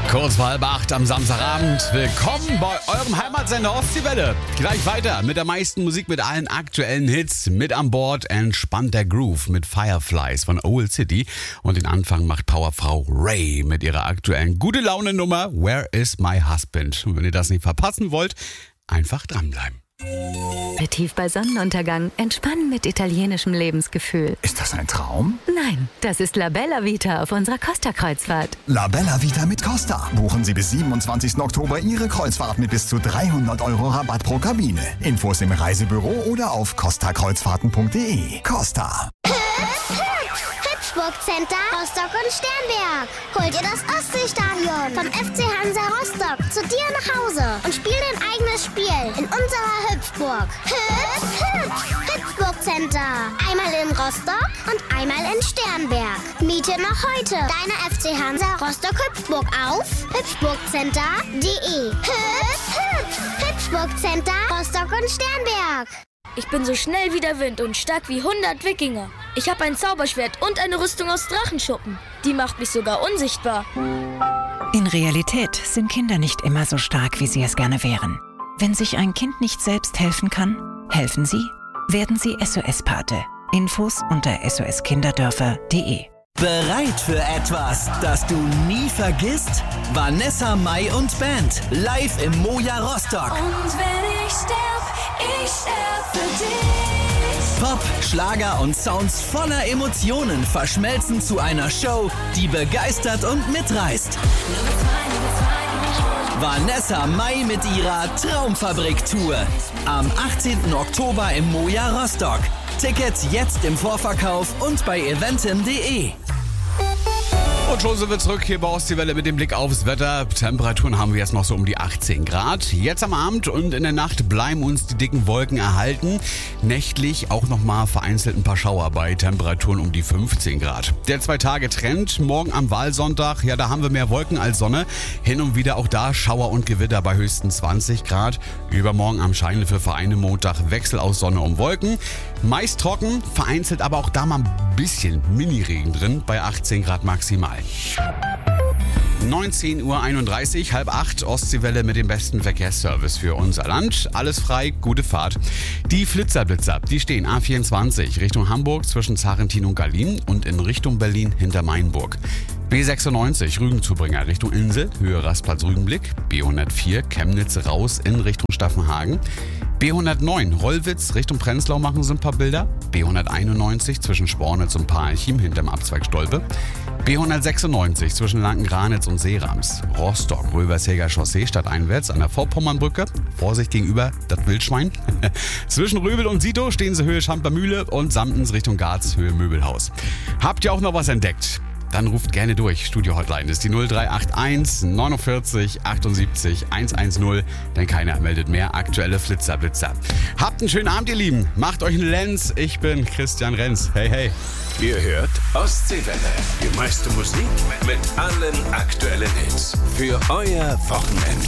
Kurz vor 7:30 am Samstagabend. Willkommen bei eurem Heimatsender Ostseewelle. Gleich weiter mit der meisten Musik, mit allen aktuellen Hits. Mit an Bord entspannt der Groove mit Fireflies von Old City. Und den Anfang macht Powerfrau Ray mit ihrer aktuellen Gute-Laune-Nummer Where is my husband? Und wenn ihr das nicht verpassen wollt, einfach dranbleiben. Tief bei Sonnenuntergang entspannen mit italienischem Lebensgefühl. Ist das ein Traum? Nein, das ist La Bella Vita auf unserer Costa-Kreuzfahrt. La Bella Vita mit Costa. Buchen Sie bis 27. Oktober Ihre Kreuzfahrt mit bis zu 300 € Rabatt pro Kabine. Infos im Reisebüro oder auf costakreuzfahrten.de. Costa. Hüpfburg Center, Rostock und Sternberg. Hol dir das Ostseestadion vom FC Hansa Rostock zu dir nach Hause und spiel dein eigenes Spiel in unserer Hüpfburg. Hüpfburg Center. Einmal in Rostock und einmal in Sternberg. Miete noch heute deine FC Hansa Rostock Hüpfburg auf hüpfburgcenter.de. Hüpfburg Center, Rostock und Sternberg. Ich bin so schnell wie der Wind und stark wie 100 Wikinger. Ich habe ein Zauberschwert und eine Rüstung aus Drachenschuppen. Die macht mich sogar unsichtbar. In Realität sind Kinder nicht immer so stark, wie sie es gerne wären. Wenn sich ein Kind nicht selbst helfen kann, helfen Sie. Werden Sie SOS-Pate. Infos unter soskinderdörfer.de. Bereit für etwas, das du nie vergisst? Vanessa Mai und Band live im Moja Rostock. Und wenn ich sterb für dich. Pop, Schlager und Sounds voller Emotionen verschmelzen zu einer Show, die begeistert und mitreißt. Vanessa Mai mit ihrer Traumfabrik-Tour. Am 18. Oktober im Moja Rostock. Tickets jetzt im Vorverkauf und bei eventim.de. Und schon sind wir zurück hier bei Ostseewelle mit dem Blick aufs Wetter. Temperaturen haben wir jetzt noch so um die 18 Grad. Jetzt am Abend und in der Nacht bleiben uns die dicken Wolken erhalten. Nächtlich auch nochmal vereinzelt ein paar Schauer bei Temperaturen um die 15 Grad. Der 2-Tage-Trend, morgen am Wahlsonntag, ja, da haben wir mehr Wolken als Sonne. Hin und wieder auch da Schauer und Gewitter bei höchstens 20 Grad. Übermorgen am Scheinwerfervereine Montag Wechsel aus Sonne und Wolken. Meist trocken, vereinzelt aber auch da mal ein bisschen Mini-Regen drin bei 18 Grad maximal. 19:31 Uhr, 7:30 Ostseewelle mit dem besten Verkehrsservice für unser Land. Alles frei, gute Fahrt. Die Flitzerblitzer, die stehen A24 Richtung Hamburg zwischen Zarentin und Gallien und in Richtung Berlin hinter Mainburg. B96 Rügenzubringer Richtung Insel, Höhe Rastplatz Rügenblick. B104 Chemnitz raus in Richtung Staffenhagen. B109 Rollwitz Richtung Prenzlau machen sie ein paar Bilder. B191 zwischen Spornitz und Parchim hinterm Abzweig Stolpe. B196 zwischen Lanken-Granitz und Seerams. Rostock Röversheger Chaussee stadteinwärts an der Vorpommernbrücke. Vorsicht gegenüber das Wildschwein. Zwischen Röbel und Sito stehen sie Höhe Schampermühle und Samtens Richtung Garz Höhe Möbelhaus. Habt ihr auch noch was entdeckt? Dann ruft gerne durch. Studio-Hotline ist die 0381 49 78 110, denn keiner meldet mehr aktuelle Flitzerblitzer. Habt einen schönen Abend, ihr Lieben. Macht euch einen Lenz. Ich bin Christian Renz. Hey, hey. Ihr hört Ostseewelle. Die meiste Musik mit allen aktuellen Hits. Für euer Wochenende.